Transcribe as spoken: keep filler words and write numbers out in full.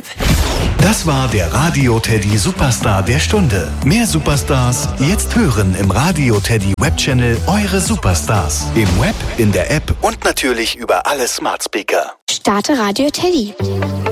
App. Das war der Radio Teddy Superstar der Stunde. Mehr Superstars jetzt hören im Radio Teddy Webchannel Eure Superstars. Im Web, in der App und natürlich über alle Smart Speaker. Starte Radio Teddy.